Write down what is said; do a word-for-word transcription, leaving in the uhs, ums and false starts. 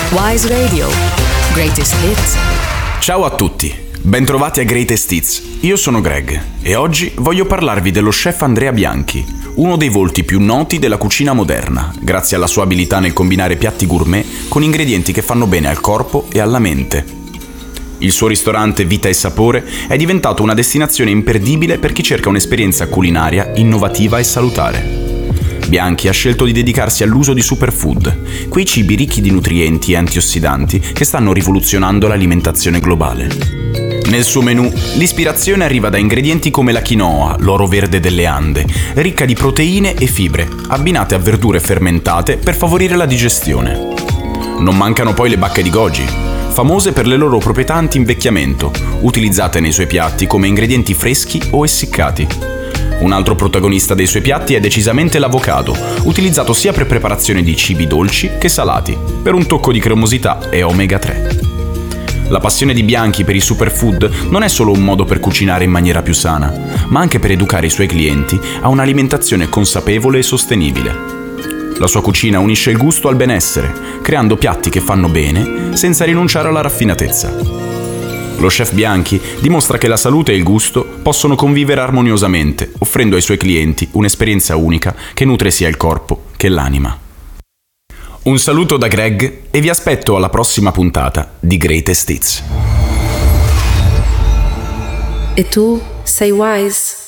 Wise Radio. Greatest Hits. Ciao a tutti, bentrovati a Greatest Hits. Io sono Greg e oggi voglio parlarvi dello chef Andrea Bianchi, uno dei volti più noti della cucina moderna, grazie alla sua abilità nel combinare piatti gourmet con ingredienti che fanno bene al corpo e alla mente. Il suo ristorante Vita e Sapore è diventato una destinazione imperdibile per chi cerca un'esperienza culinaria innovativa e salutare. Bianchi ha scelto di dedicarsi all'uso di superfood, quei cibi ricchi di nutrienti e antiossidanti che stanno rivoluzionando l'alimentazione globale. Nel suo menù, l'ispirazione arriva da ingredienti come la quinoa, l'oro verde delle Ande, ricca di proteine e fibre, abbinate a verdure fermentate per favorire la digestione. Non mancano poi le bacche di goji, famose per le loro proprietà anti-invecchiamento, utilizzate nei suoi piatti come ingredienti freschi o essiccati. Un altro protagonista dei suoi piatti è decisamente l'avocado, utilizzato sia per preparazione di cibi dolci che salati, per un tocco di cremosità e omega tre. La passione di Bianchi per i superfood non è solo un modo per cucinare in maniera più sana, ma anche per educare i suoi clienti a un'alimentazione consapevole e sostenibile. La sua cucina unisce il gusto al benessere, creando piatti che fanno bene senza rinunciare alla raffinatezza. Lo chef Bianchi dimostra che la salute e il gusto possono convivere armoniosamente, offrendo ai suoi clienti un'esperienza unica che nutre sia il corpo che l'anima. Un saluto da Greg e vi aspetto alla prossima puntata di Greatest Hits. E tu sei wise?